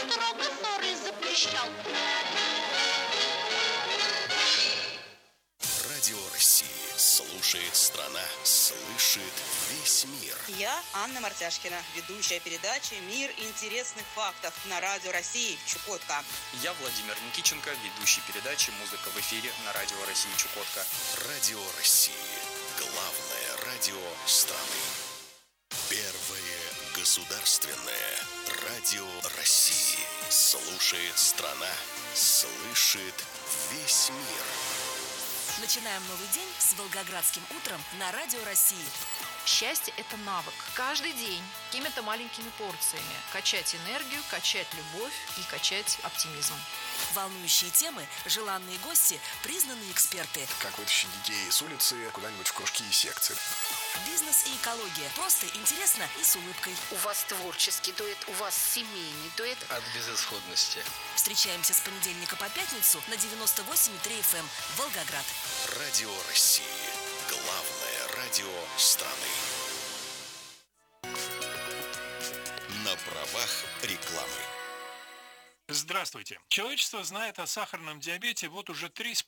строго ссоры запрещал. Радио России слушает страна, слышит весь мир. Я Анна Мартяшкина, ведущая передачи «Мир интересных фактов» на Радио России Чукотка. Я Владимир Никиченко, ведущий передачи «Музыка в эфире» на Радио России Чукотка. Радио России. Главное радио страны. Первое государственное радио России. Слушает страна, слышит весь мир. Начинаем новый день с Волгоградским утром на Радио России. Счастье – это навык. Каждый день какими-то маленькими порциями качать энергию, качать любовь и качать оптимизм. Волнующие темы, желанные гости, признанные эксперты. Как вытащить детей с улицы куда-нибудь в кружки и секции. Бизнес и экология. Просто, интересно и с улыбкой. У вас творческий дуэт, у вас семейный дуэт. От безысходности. Встречаемся с понедельника по пятницу на 98,3 FM Волгоград. Радио России. Главное радио страны. На правах рекламы. Здравствуйте. Человечество знает о сахарном диабете вот уже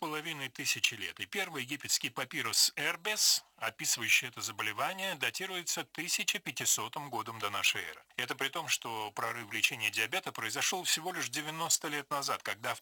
3500 лет. И первый египетский папирус Эрбес, описывающий это заболевание, датируется 1500 годом до нашей эры. Это при том, что прорыв в лечении диабета произошел всего лишь 90 лет назад, когда в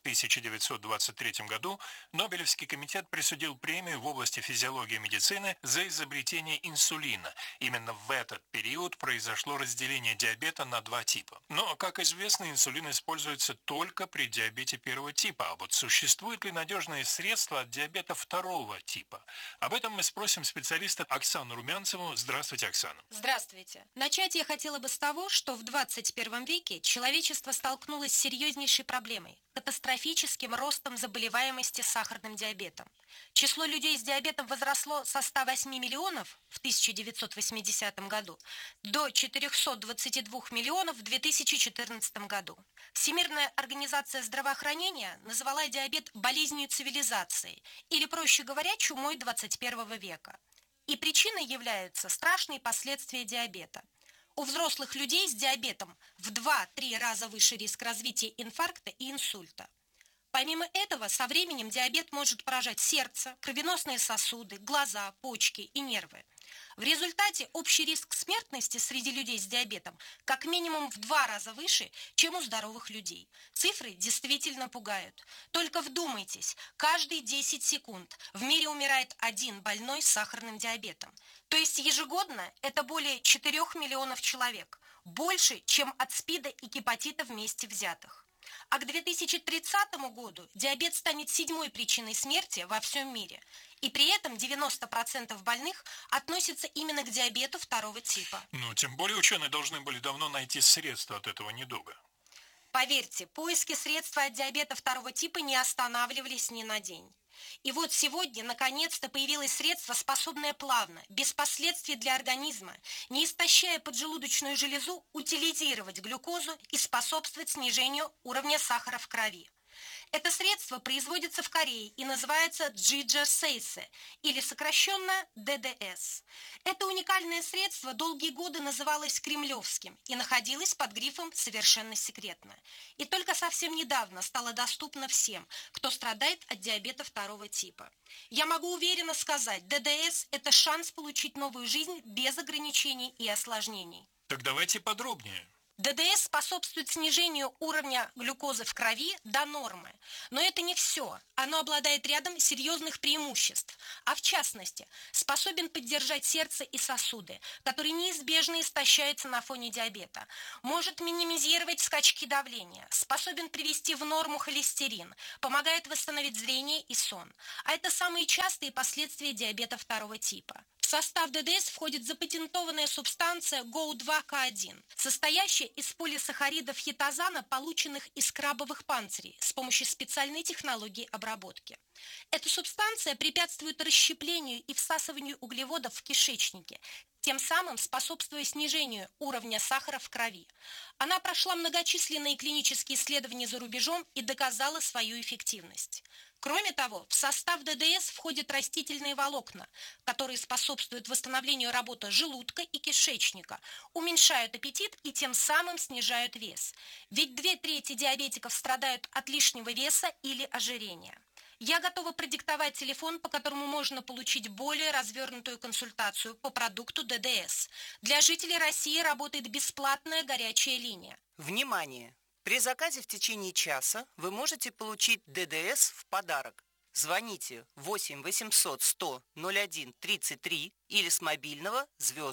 1923 году Нобелевский комитет присудил премию в области физиологии и медицины за изобретение инсулина. Именно в этот период произошло разделение диабета на два типа. Но, как известно, инсулин используется только при диабете первого типа. А вот существуют ли надежные средства от диабета второго типа? Об этом мы спросим специалиста Оксану Румянцеву. Здравствуйте, Оксана. Здравствуйте. Начать я хотела бы с того, что в 21 веке человечество столкнулось с серьезнейшей проблемой – катастрофическим ростом заболеваемости сахарным диабетом. Число людей с диабетом возросло со 108 миллионов в 1980 году до 422 миллионов в 2014 году. Всемирная организация здравоохранения назвала диабет болезнью цивилизации, или, проще говоря, чумой 21 века. И причиной являются страшные последствия диабета. У взрослых людей с диабетом в 2-3 раза выше риск развития инфаркта и инсульта. Помимо этого, со временем диабет может поражать сердце, кровеносные сосуды, глаза, почки и нервы. В результате общий риск смертности среди людей с диабетом как минимум в 2 раза выше, чем у здоровых людей. Цифры действительно пугают. Только вдумайтесь, каждые 10 секунд в мире умирает один больной с сахарным диабетом. То есть ежегодно это более 4 миллионов человек, больше, чем от СПИДа и гепатита вместе взятых. А к 2030 году диабет станет 7-й причиной смерти во всем мире. И при этом 90% больных относятся именно к диабету второго типа. Тем более ученые должны были давно найти средства от этого недуга. Поверьте, поиски средства от диабета второго типа не останавливались ни на день. И вот сегодня, наконец-то, появилось средство, способное плавно, без последствий для организма, не истощая поджелудочную железу, утилизировать глюкозу и способствовать снижению уровня сахара в крови. Это средство производится в Корее и называется Джиджа Сейсе, или сокращенно ДДС. Это уникальное средство долгие годы называлось кремлевским и находилось под грифом «совершенно секретно». И только совсем недавно стало доступно всем, кто страдает от диабета второго типа. Я могу уверенно сказать, ДДС – это шанс получить новую жизнь без ограничений и осложнений. Так давайте подробнее. ДДС способствует снижению уровня глюкозы в крови до нормы. Но это не все. Оно обладает рядом серьезных преимуществ. А в частности, способен поддержать сердце и сосуды, которые неизбежно истощаются на фоне диабета. Может минимизировать скачки давления. Способен привести в норму холестерин. Помогает восстановить зрение и сон. А это самые частые последствия диабета второго типа. В состав ДДС входит запатентованная субстанция ГОУ-2К1, состоящая из полисахаридов хитозана, полученных из крабовых панцирей с помощью специальной технологии обработки. Эта субстанция препятствует расщеплению и всасыванию углеводов в кишечнике, тем самым способствуя снижению уровня сахара в крови. Она прошла многочисленные клинические исследования за рубежом и доказала свою эффективность. Кроме того, в состав ДДС входят растительные волокна, которые способствуют восстановлению работы желудка и кишечника, уменьшают аппетит и тем самым снижают вес. Ведь 2/3 диабетиков страдают от лишнего веса или ожирения. Я готова продиктовать телефон, по которому можно получить более развернутую консультацию по продукту ДДС. Для жителей России работает бесплатная горячая линия. Внимание! При заказе в течение часа вы можете получить ДДС в подарок. Звоните 8 800 100 01 33 или с мобильного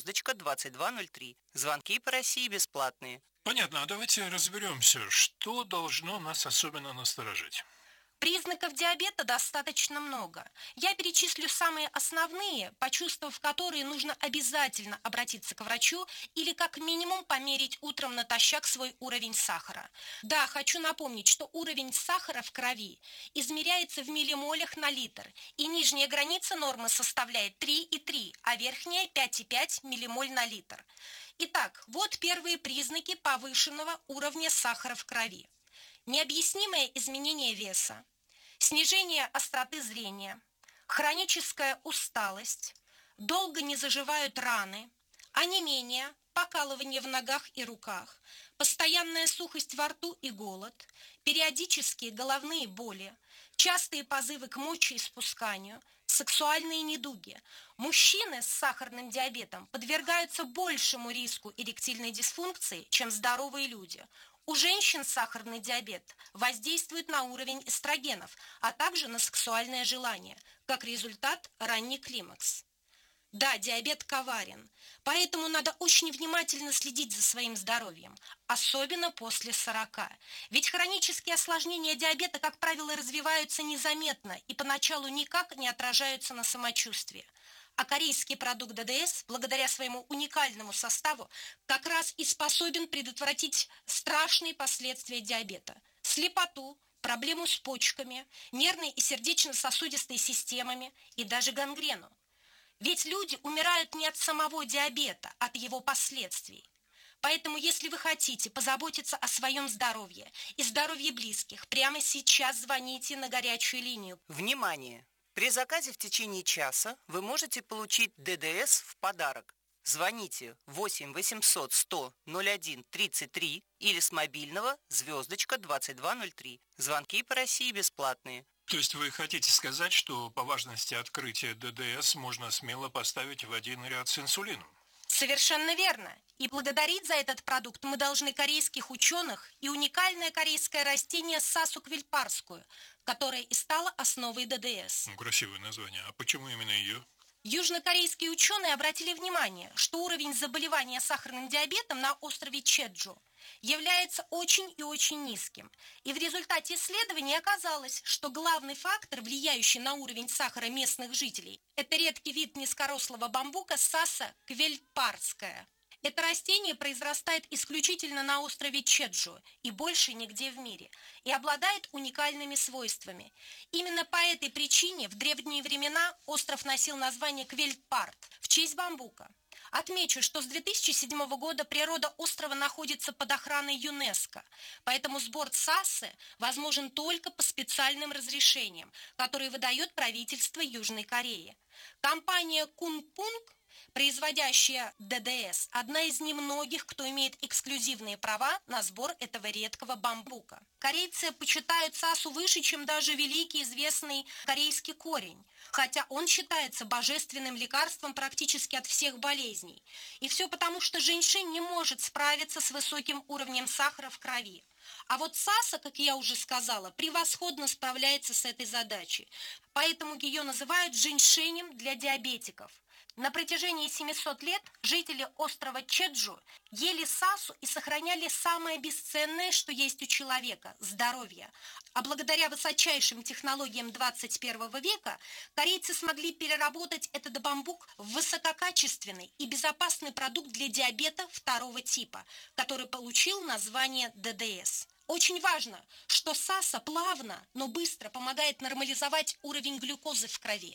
*2203. Звонки по России бесплатные. Понятно, а давайте разберемся, что должно нас особенно насторожить. Признаков диабета достаточно много. Я перечислю самые основные, почувствовав которые нужно обязательно обратиться к врачу или как минимум померить утром натощак свой уровень сахара. Да, хочу напомнить, что уровень сахара в крови измеряется в миллимолях на литр, и нижняя граница нормы составляет 3,3, а верхняя 5,5 миллимоль на литр. Итак, вот первые признаки повышенного уровня сахара в крови. Необъяснимое изменение веса, снижение остроты зрения, хроническая усталость, долго не заживают раны, онемение, покалывание в ногах и руках, постоянная сухость во рту и голод, периодические головные боли, частые позывы к мочеиспусканию, сексуальные недуги. Мужчины с сахарным диабетом подвергаются большему риску эректильной дисфункции, чем здоровые люди. У женщин сахарный диабет воздействует на уровень эстрогенов, а также на сексуальное желание. Как результат – ранний климакс. Да, диабет коварен, поэтому надо очень внимательно следить за своим здоровьем, особенно после 40. Ведь хронические осложнения диабета, как правило, развиваются незаметно и поначалу никак не отражаются на самочувствии. А корейский продукт ДДС, благодаря своему уникальному составу, как раз и способен предотвратить страшные последствия диабета. Слепоту, проблему с почками, нервной и сердечно-сосудистой системами и даже гангрену. Ведь люди умирают не от самого диабета, а от его последствий. Поэтому, если вы хотите позаботиться о своем здоровье и здоровье близких, прямо сейчас звоните на горячую линию. Внимание! При заказе в течение часа вы можете получить ДДС в подарок. Звоните 8 800 100 01 33 или с мобильного *2203. Звонки по России бесплатные. То есть вы хотите сказать, что по важности открытия ДДС можно смело поставить в один ряд с инсулином? Совершенно верно. И благодарить за этот продукт мы должны корейских ученых и уникальное корейское растение сасу квельпарскую, которое и стало основой ДДС. Красивое название. А почему именно ее? Южнокорейские ученые обратили внимание, что уровень заболевания сахарным диабетом на острове Чеджу является очень и очень низким. И в результате исследований оказалось, что главный фактор, влияющий на уровень сахара местных жителей, это редкий вид низкорослого бамбука саса квельпарская. Это растение произрастает исключительно на острове Чеджу и больше нигде в мире, и обладает уникальными свойствами. Именно по этой причине в древние времена остров носил название Квельпарт в честь бамбука. Отмечу, что с 2007 года природа острова находится под охраной ЮНЕСКО, поэтому сбор сасы возможен только по специальным разрешениям, которые выдает правительство Южной Кореи. Компания Кунпунг, производящая ДДС, одна из немногих, кто имеет эксклюзивные права на сбор этого редкого бамбука. Корейцы почитают сасу выше, чем даже великий известный корейский корень, хотя он считается божественным лекарством практически от всех болезней. И все потому, что женьшень не может справиться с высоким уровнем сахара в крови. А вот саса, как я уже сказала, превосходно справляется с этой задачей, поэтому ее называют женьшенем для диабетиков. На протяжении 700 лет жители острова Чеджу ели сасу и сохраняли самое бесценное, что есть у человека – здоровье. А благодаря высочайшим технологиям 21 века корейцы смогли переработать этот бамбук в высококачественный и безопасный продукт для диабета второго типа, который получил название ДДС. Очень важно, что саса плавно, но быстро помогает нормализовать уровень глюкозы в крови.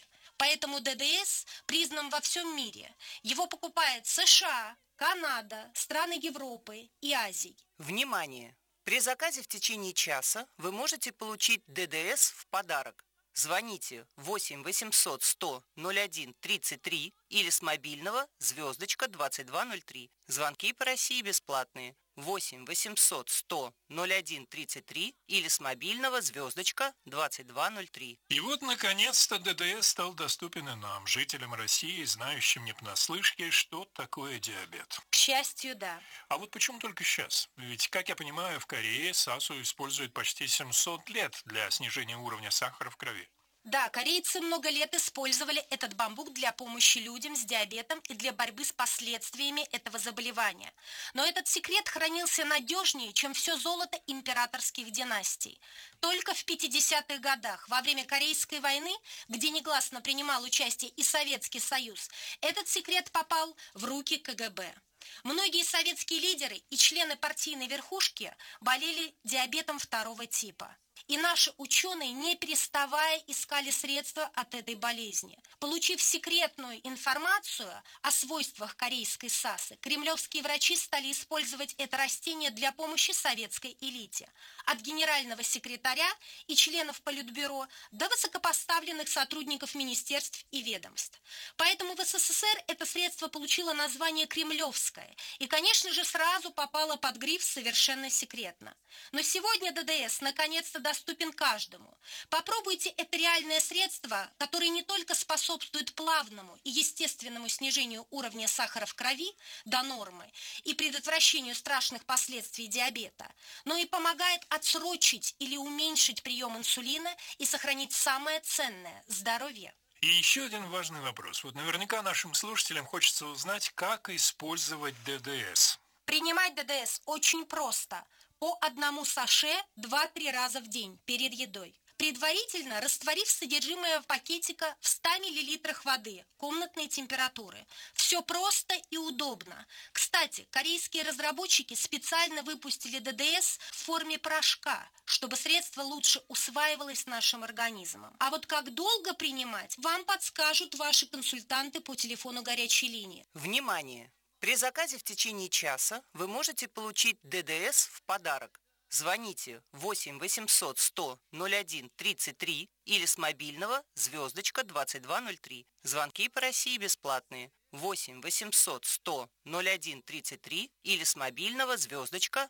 Поэтому ДДС признан во всем мире. Его покупает США, Канада, страны Европы и Азии. Внимание! При заказе в течение часа вы можете получить ДДС в подарок. Звоните 8 800 100 01 33 или с мобильного звездочка 2203. Звонки по России бесплатные. 8 800 100 01 33 или с мобильного звездочка 2203. И вот, наконец-то, ДДС стал доступен и нам, жителям России, знающим не понаслышке, что такое диабет. К счастью, да. А вот почему только сейчас? Ведь, как я понимаю, в Корее САСУ используют почти 700 лет для снижения уровня сахара в крови. Да, корейцы много лет использовали этот бамбук для помощи людям с диабетом и для борьбы с последствиями этого заболевания. Но этот секрет хранился надежнее, чем все золото императорских династий. Только в 50-х годах, во время Корейской войны, где негласно принимал участие и Советский Союз, этот секрет попал в руки КГБ. Многие советские лидеры и члены партийной верхушки болели диабетом второго типа. И наши ученые, не переставая, искали средства от этой болезни. Получив секретную информацию о свойствах корейской САСы, кремлевские врачи стали использовать это растение для помощи советской элите. От генерального секретаря и членов Политбюро до высокопоставленных сотрудников министерств и ведомств. Поэтому в СССР это средство получило название «кремлевское» и, конечно же, сразу попало под гриф «совершенно секретно». Но сегодня ДДС наконец-то доступен каждому. Попробуйте это реальное средство, которое не только способствует плавному и естественному снижению уровня сахара в крови до нормы и предотвращению страшных последствий диабета, но и помогает отсрочить или уменьшить прием инсулина и сохранить самое ценное – здоровье. И еще один важный вопрос. Вот наверняка нашим слушателям хочется узнать, как использовать ДДС. Принимать ДДС очень просто. По одному саше 2-3 раза в день перед едой. Предварительно растворив содержимое пакетика в 100 мл воды комнатной температуры. Все просто и удобно. Кстати, корейские разработчики специально выпустили ДДС в форме порошка, чтобы средство лучше усваивалось нашим организмом. А вот как долго принимать, вам подскажут ваши консультанты по телефону горячей линии. Внимание! При заказе в течение часа вы можете получить ДДС в подарок. Звоните 8 800 100 01 33 или с мобильного звездочка 2203. Звонки по России бесплатные. 8 800 100 01 33 или с мобильного звездочка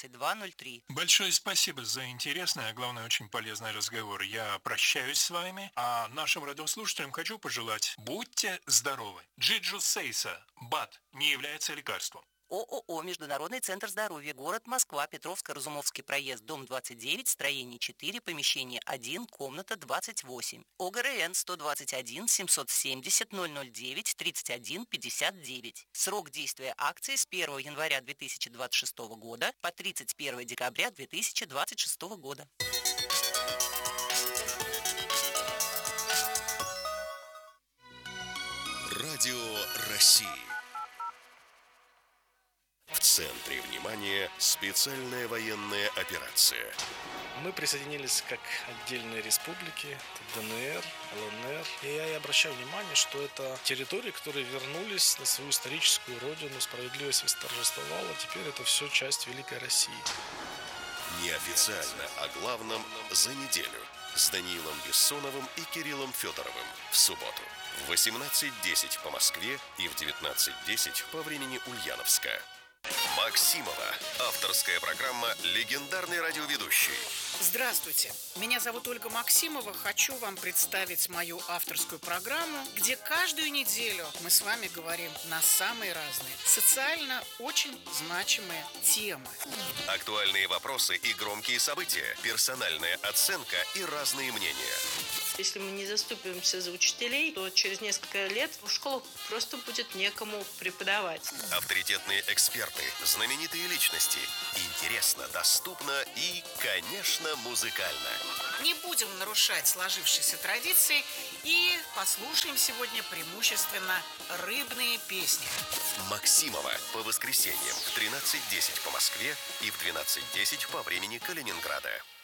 2203. Большое спасибо за интересный, а главное, очень полезный разговор. Я прощаюсь с вами, а нашим радиослушателям хочу пожелать: будьте здоровы. Джиджу Сейса, БАД, не является лекарством. ООО «Международный центр здоровья», город Москва, Петровско-Разумовский проезд, дом 29, строение 4, помещение 1, комната 28. ОГРН 121 770 009 31 59. Срок действия акции с 1 января 2026 года по 31 декабря 2026 года. Радио России. В центре внимания специальная военная операция. Мы присоединились как отдельные республики, ДНР, ЛНР. И я обращаю внимание, что это территории, которые вернулись на свою историческую родину, справедливость восторжествовала. Теперь это все часть Великой России. Неофициально о главном за неделю с Даниилом Бессоновым и Кириллом Федоровым в субботу в 18:10 по Москве и в 19:10 по времени Ульяновска. Максимова. Авторская программа «Легендарный радиоведущий». Здравствуйте, меня зовут Ольга Максимова. Хочу вам представить мою авторскую программу, где каждую неделю мы с вами говорим на самые разные, социально очень значимые темы. Актуальные вопросы и громкие события, персональная оценка и разные мнения. Если мы не заступимся за учителей, то через несколько лет в школах просто будет некому преподавать. Авторитетные эксперты, знаменитые личности. Интересно, доступно и, конечно, музыкально. Не будем нарушать сложившиеся традиции и послушаем сегодня преимущественно рыбные песни. Максимова по воскресеньям в 13:10 по Москве и в 12:10 по времени Калининграда.